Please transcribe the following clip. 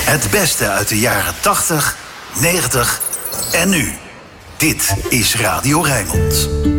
Het beste uit de jaren 80, 90 en nu. Dit is Radio Rijnmond.